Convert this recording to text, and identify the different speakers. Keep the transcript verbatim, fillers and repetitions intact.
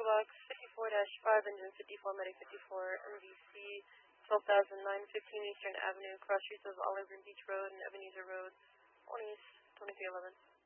Speaker 1: box fifty-four dash five, engine fifty-four, medic fifty-four, M V C twelve thousand nine fifteen Eastern Avenue, cross streets of Olive Green Beach Road and Ebenezer Road, twenty, twenty-three eleven.